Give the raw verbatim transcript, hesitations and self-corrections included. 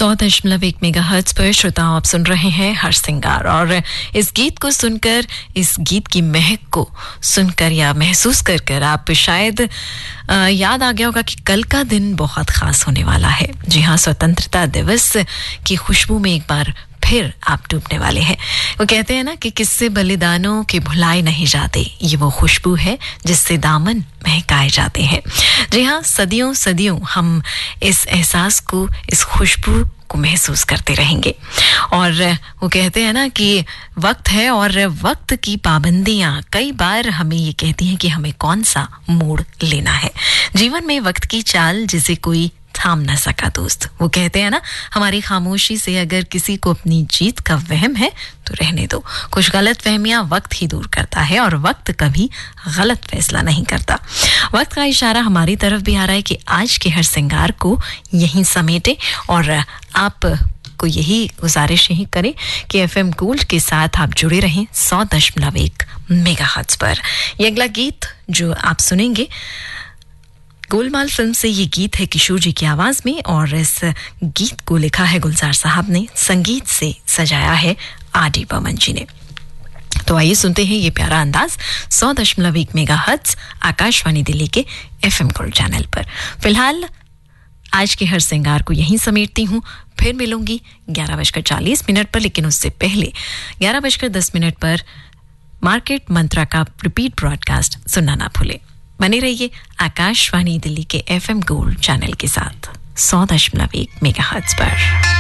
सौ दशमलव एक मेगाहर्ट्ज पर श्रोताओं आप सुन रहे हैं हर सिंगार। और इस गीत को सुनकर, इस गीत की महक को सुनकर या महसूस कर कर आप शायद आ, याद आ गया होगा कि कल का दिन बहुत खास होने वाला है। जी हाँ, स्वतंत्रता दिवस की खुशबू में एक बार फिर आप डूबने वाले हैं। वो कहते हैं ना कि किससे बलिदानों के भुलाए नहीं जाते, ये वो खुशबू है जिससे दामन महकाए जाते हैं। जी हाँ, सदियों सदियों हम इस एहसास को, इस खुशबू को महसूस करते रहेंगे। और वो कहते हैं ना कि वक्त है और वक्त की पाबंदियां कई बार हमें ये कहती हैं कि हमें कौन सा मोड़ लेना है। जीवन में वक्त की चाल जिसे कोई थाम ना सका दोस्त। वो कहते हैं ना, हमारी खामोशी से अगर किसी को अपनी जीत का वहम है तो रहने दो। कुछ गलत फहमियां वक्त ही दूर करता है और वक्त कभी गलत फैसला नहीं करता। वक्त का इशारा हमारी तरफ भी आ रहा है कि आज के हर श्रृंगार को यहीं समेटे और आप को यही गुजारिश यही करें कि एफएम गोल्ड के साथ आप जुड़े रहें सौ दशमलव एक मेगाहर्ट्ज पर। ये अगला गीत जो आप सुनेंगे, गोलमाल फिल्म से ये गीत है किशोर जी की आवाज में और इस गीत को लिखा है गुलजार साहब ने, संगीत से सजाया है आर डी बर्मन जी ने। तो आइए सुनते हैं ये प्यारा अंदाज सौ दशमलव एक मेगाहर्ट्ज आकाशवाणी दिल्ली के एफएम गोल्ड चैनल पर। फिलहाल आज के हर श्रृंगार को यहीं समेटती हूँ। फिर मिलूंगी ग्यारह बजकर चालीस मिनट पर, लेकिन उससे पहले ग्यारह बजकर दस मिनट पर मार्केट मंत्रा का रिपीट ब्रॉडकास्ट सुनना ना भूले। बने रहिए आकाशवाणी दिल्ली के एफएम गोल्ड चैनल के साथ सौ दशमलव एक मेगाहर्ट्ज पर।